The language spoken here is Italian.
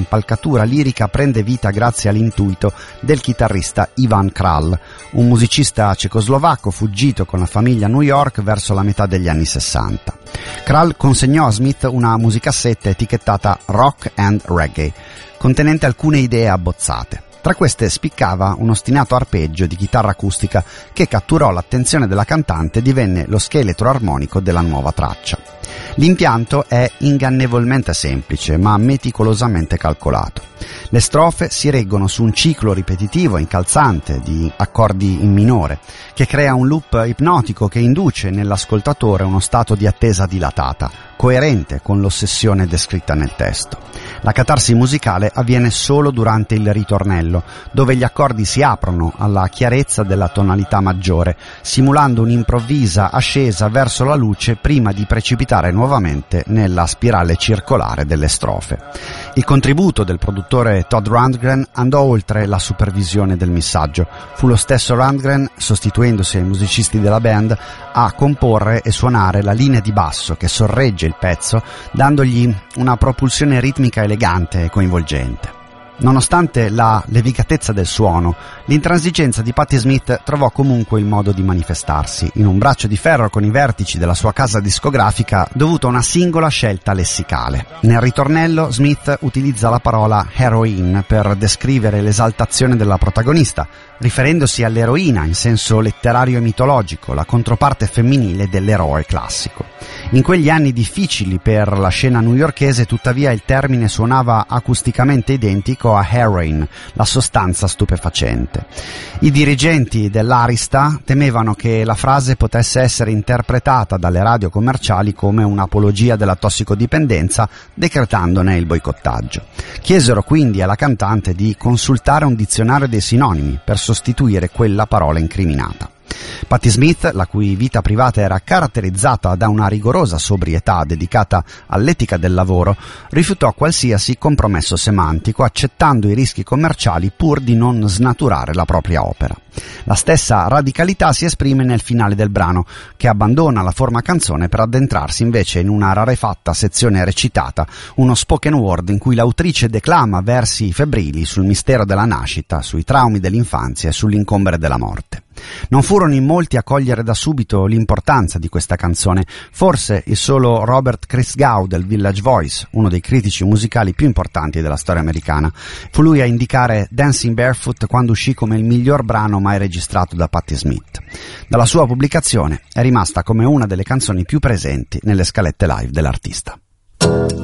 impalcatura lirica prende vita grazie all'intuito del chitarrista Ivan Kral, un musicista cecoslovacco fuggito con la famiglia a New York verso la metà degli anni 60. Kral consegnò a Smith una musicassetta etichettata Rock and Reggae, contenente alcune idee abbozzate. Tra queste spiccava un ostinato arpeggio di chitarra acustica che catturò l'attenzione della cantante e divenne lo scheletro armonico della nuova traccia. L'impianto è ingannevolmente semplice, ma meticolosamente calcolato. Le strofe si reggono su un ciclo ripetitivo e incalzante di accordi in minore, che crea un loop ipnotico che induce nell'ascoltatore uno stato di attesa dilatata, coerente con l'ossessione descritta nel testo. La catarsi musicale avviene solo durante il ritornello, dove gli accordi si aprono alla chiarezza della tonalità maggiore, simulando un'improvvisa ascesa verso la luce prima di precipitare nuovamente nella spirale circolare delle strofe. Il contributo del produttore Todd Rundgren andò oltre la supervisione del missaggio. Fu lo stesso Rundgren, sostituendosi ai musicisti della band, a comporre e suonare la linea di basso che sorregge il pezzo, dandogli una propulsione ritmica elegante e coinvolgente. Nonostante la levicatezza del suono, l'intransigenza di Patti Smith trovò comunque il modo di manifestarsi, in un braccio di ferro con i vertici della sua casa discografica dovuto a una singola scelta lessicale. Nel ritornello Smith utilizza la parola heroine per descrivere l'esaltazione della protagonista, riferendosi all'eroina in senso letterario e mitologico, la controparte femminile dell'eroe classico. In quegli anni difficili per la scena newyorkese, tuttavia, il termine suonava acusticamente identico a heroin, la sostanza stupefacente. I dirigenti dell'Arista temevano che la frase potesse essere interpretata dalle radio commerciali come un'apologia della tossicodipendenza, decretandone il boicottaggio. Chiesero quindi alla cantante di consultare un dizionario dei sinonimi per sostituire quella parola incriminata. Patti Smith, la cui vita privata era caratterizzata da una rigorosa sobrietà dedicata all'etica del lavoro, rifiutò qualsiasi compromesso semantico, accettando i rischi commerciali pur di non snaturare la propria opera. La stessa radicalità si esprime nel finale del brano, che abbandona la forma canzone per addentrarsi invece in una rarefatta sezione recitata, uno spoken word in cui l'autrice declama versi febbrili sul mistero della nascita, sui traumi dell'infanzia e sull'incombere della morte. Non furono in molti a cogliere da subito l'importanza di questa canzone, forse il solo Robert Christgau del Village Voice, uno dei critici musicali più importanti della storia americana. Fu lui a indicare Dancing Barefoot quando uscì come il miglior brano mai registrato da Patti Smith. Dalla sua pubblicazione è rimasta come una delle canzoni più presenti nelle scalette live dell'artista.